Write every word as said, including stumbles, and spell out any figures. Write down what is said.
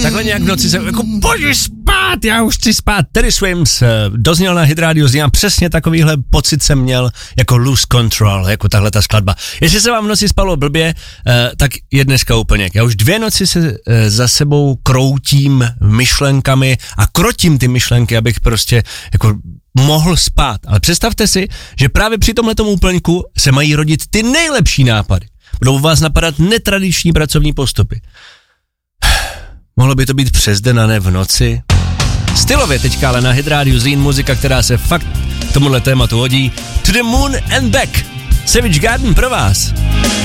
takhle nějak v noci se, jako bože spát, já už chci spát. Teddy Swims dozněl na Hit Radio, zněl přesně takovýhle pocit jsem měl jako Lose Control, jako tahle ta skladba. Jestli se vám v noci spalo blbě, tak je dneska úplně. Já už dvě noci se za sebou kroutím myšlenkami a krotím ty myšlenky, abych prostě jako mohl spát. Ale představte si, že právě při tomhletom úplňku se mají rodit ty nejlepší nápady. Budou vás napadat netradiční pracovní postupy. Mohlo by to být přes den a ne v noci. Stylově teďka ale na Hit Radio Zlín muzika, která se fakt tomuhle tématu hodí. To the Moon and Back. Savage Garden pro vás.